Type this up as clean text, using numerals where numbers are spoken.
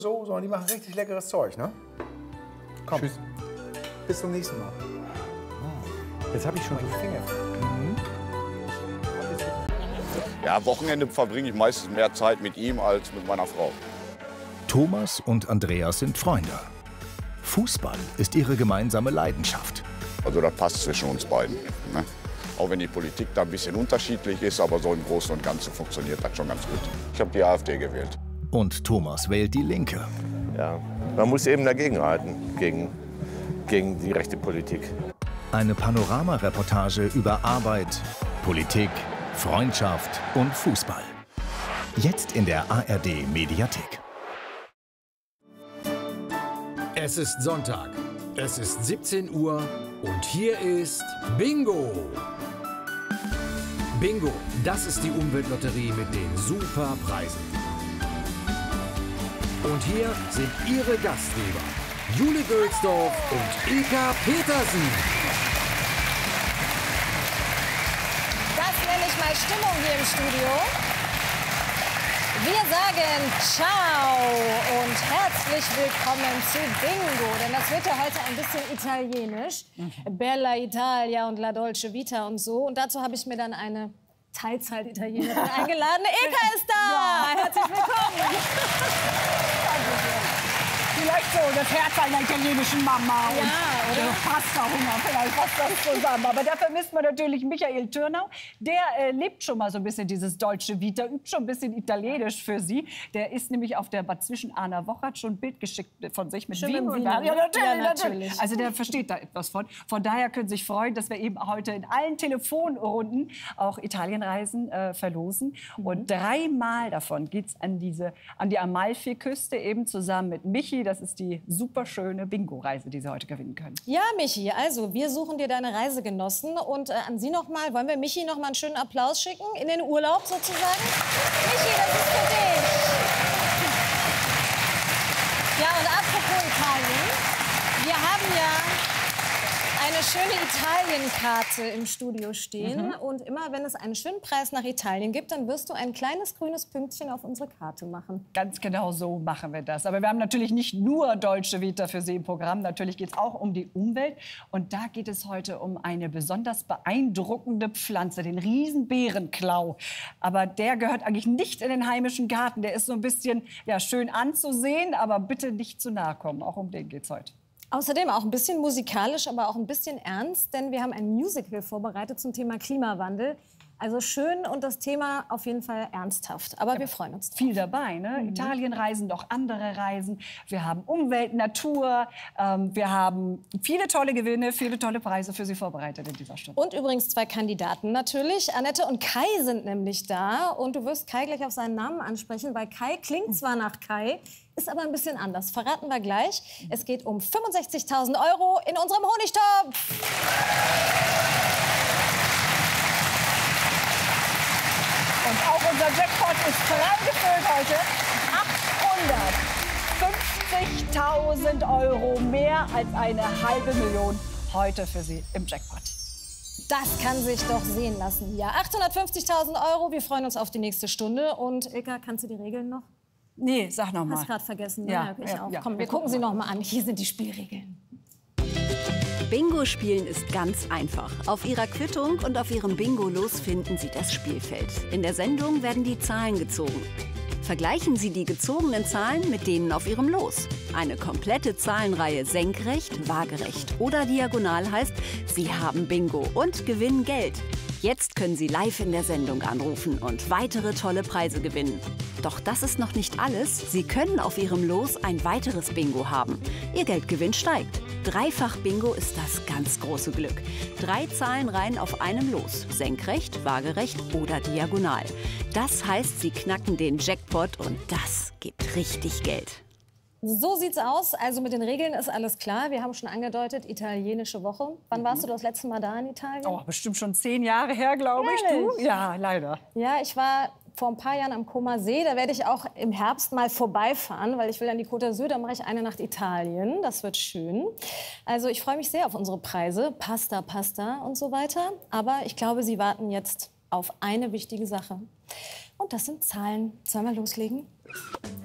So, sondern die machen richtig leckeres Zeug, ne? Komm. Tschüss. Bis zum nächsten Mal. Jetzt habe ich schon die Finger. Ja, Wochenende verbringe ich meistens mehr Zeit mit ihm als mit meiner Frau. Thomas und Andreas sind Freunde. Fußball ist ihre gemeinsame Leidenschaft. Also das passt zwischen uns beiden. Ne? Auch wenn die Politik da ein bisschen unterschiedlich ist, aber so im Großen und Ganzen funktioniert das schon ganz gut. Ich habe die AfD gewählt. Und Thomas wählt die Linke. Ja, man muss eben dagegenhalten, gegen die rechte Politik. Eine Panoramareportage über Arbeit, Politik, Freundschaft und Fußball. Jetzt in der ARD Mediathek. Es ist Sonntag. Es ist 17 Uhr und hier ist Bingo. Bingo, das ist die Umweltlotterie mit den super Preisen. Und hier sind Ihre Gastgeber, Jule Gölsdorf und Ilka Petersen. Das nenne ich mal Stimmung hier im Studio. Wir sagen Ciao und herzlich willkommen zu Bingo, denn das wird ja heute ein bisschen italienisch. Bella Italia und La Dolce Vita und so. Und dazu habe ich mir dann eine Teilzeit-Italienerin eingeladen. Ilka ist da! Ja. Herzlich willkommen! Vielleicht so das Herz einer italienischen Mama und oder? Pasta-Hunger, vielleicht passt das zusammen. Aber da vermisst man natürlich Michael Türnau. Der lebt schon mal so ein bisschen dieses deutsche Vita, übt schon ein bisschen Italienisch für Sie. Der ist nämlich auf der Bad Zwischen-Ahner Woche, hat schon ein Bild geschickt von sich mit Wien. Und ja, natürlich. Also der versteht da etwas von. Von daher können Sie sich freuen, dass wir eben heute in allen Telefonrunden auch Italienreisen verlosen. Und 3 Mal davon geht es an die Amalfiküste, eben zusammen mit Michi. Das ist die super schöne Bingo-Reise, die Sie heute gewinnen können. Ja, Michi, also wir suchen dir deine Reisegenossen. Und an Sie noch mal, wollen wir Michi noch mal einen schönen Applaus schicken? In den Urlaub sozusagen? Michi, das ist für dich. Ja, und apropos Italien, wir haben ja eine schöne Italienkarte im Studio stehen. Und immer, wenn es einen Schwimmpreis nach Italien gibt, dann wirst du ein kleines grünes Pünktchen auf unsere Karte machen. Ganz genau so machen wir das. Aber wir haben natürlich nicht nur Dolce Vita für Sie im Programm. Natürlich geht es auch um die Umwelt. Und da geht es heute um eine besonders beeindruckende Pflanze, den Riesenbeerenklau. Aber der gehört eigentlich nicht in den heimischen Garten. Der ist so ein bisschen schön anzusehen, aber bitte nicht zu nahe kommen. Auch um den geht es heute. Außerdem auch ein bisschen musikalisch, aber auch ein bisschen ernst, denn wir haben ein Musical vorbereitet zum Thema Klimawandel. Also schön und das Thema auf jeden Fall ernsthaft. Aber wir freuen uns drauf. Viel dabei, ne? Italienreisen, doch andere Reisen. Wir haben Umwelt, Natur. Wir haben viele tolle Gewinne, viele tolle Preise für Sie vorbereitet in dieser Stunde. Und übrigens 2 Kandidaten natürlich. Annette und Kai sind nämlich da. Und du wirst Kai gleich auf seinen Namen ansprechen, weil Kai klingt zwar nach Kai, ist aber ein bisschen anders. Verraten wir gleich. Es geht um 65.000 € in unserem Honigtopf. Und auch unser Jackpot ist prall gefüllt heute. 850.000 € mehr als eine halbe Million heute für Sie im Jackpot. Das kann sich doch sehen lassen. Ja, 850.000 €. Wir freuen uns auf die nächste Stunde. Und Ilka, kannst du die Regeln noch? Nee, sag noch mal. Hast gerade vergessen. Ja, ich auch. ja. Komm, wir gucken sie noch mal an. Hier sind die Spielregeln. Bingo spielen ist ganz einfach. Auf Ihrer Quittung und auf Ihrem Bingo-Los finden Sie das Spielfeld. In der Sendung werden die Zahlen gezogen. Vergleichen Sie die gezogenen Zahlen mit denen auf Ihrem Los. Eine komplette Zahlenreihe senkrecht, waagerecht oder diagonal heißt, Sie haben Bingo und gewinnen Geld. Jetzt können Sie live in der Sendung anrufen und weitere tolle Preise gewinnen. Doch das ist noch nicht alles. Sie können auf Ihrem Los ein weiteres Bingo haben. Ihr Geldgewinn steigt. Dreifach Bingo ist das ganz große Glück. 3 Zahlenreihen auf einem Los. Senkrecht, waagerecht oder diagonal. Das heißt, Sie knacken den Jackpot und das gibt richtig Geld. So sieht's aus. Also mit den Regeln ist alles klar. Wir haben schon angedeutet, italienische Woche. Wann warst du das letzte Mal da in Italien? Oh, bestimmt schon 10 Jahre her, glaube ich. Du? Ja, leider. Ja, ich war vor ein paar Jahren am Comer See. Da werde ich auch im Herbst mal vorbeifahren, weil ich will an die Côte d'Azur. Da mache ich eine Nacht Italien. Das wird schön. Also ich freue mich sehr auf unsere Preise. Pasta, Pasta und so weiter. Aber ich glaube, Sie warten jetzt auf eine wichtige Sache. Und das sind Zahlen. Sollen wir loslegen?